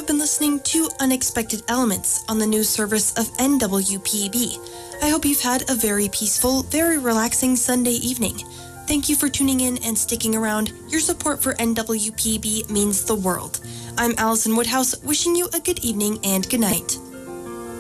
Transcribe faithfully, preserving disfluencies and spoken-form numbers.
have been listening to Unexpected Elements on the news service of N W P B. I hope you've had a very peaceful, very relaxing Sunday evening. Thank you for tuning in and sticking around. Your support for N W P B means the world. I'm Allison Woodhouse, wishing you a good evening and good night.